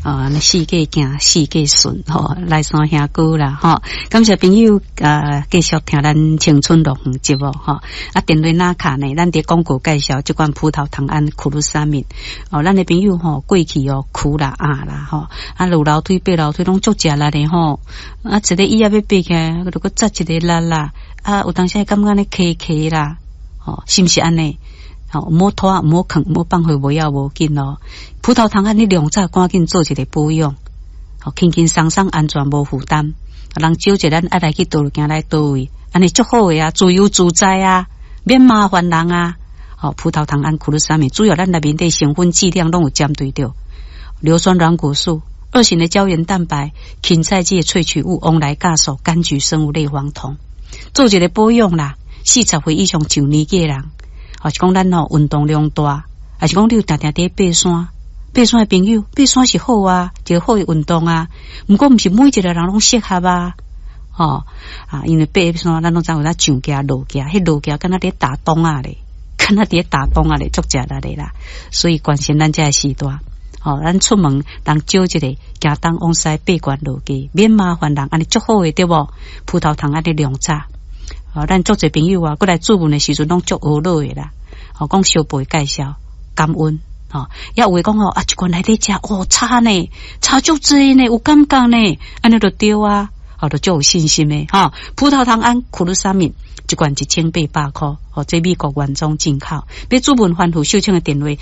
世界行，世界顺吼，来山兄哥啦吼，感谢朋友继续听咱青春乐园节目吼。电话那卡呢，咱伫广告介绍这款葡萄糖胺苦鲁沙敏咱的朋友吼过去苦啦啦吼，路楼梯爬楼梯拢足食力的吼，一个椅仔要爬起来，如果扎一个力啦，有当时感觉呢磕磕啦，是不是安尼？莫拖莫啃莫放回，无要无紧咯。葡萄糖胺你量早赶紧做一个保养，轻轻松松安全无负担。人少一咱爱来去倒行来倒位，安尼足好诶自由自在免麻烦人葡萄糖胺苦鲁沙敏主要咱内面的成分剂量拢有针对到硫酸软骨素、二型的胶原蛋白、芹菜剂萃取物、翁来酵素、柑橘生物类黄酮，做一个保养啦。40岁以上上年纪的人。是讲咱运动量大，还是讲你有定定伫爬山？爬山的朋友，爬山是好一个好的运动不过毋是每一个人拢适合因为爬山咱拢知有那上架落架，迄落架敢若伫打洞咧，敢若伫打洞咧，足食力咧啦。所以关心咱这个时代，咱出门人少一个，行东往西爬悬落架，免麻烦人，安尼足好的对无？葡萄糖安尼量早。咱足侪朋友过来做问的时阵拢足学乐的啦。讲小辈介绍，感恩也有会讲一罐来底食差呢，差足济呢，有感觉呢，安尼就对就足有信心的葡萄糖胺苦鲁沙敏一罐1800块，这美国原装进口。要主文欢呼收听的电话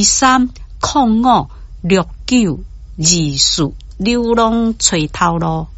23056924，23056924，流浪垂头路。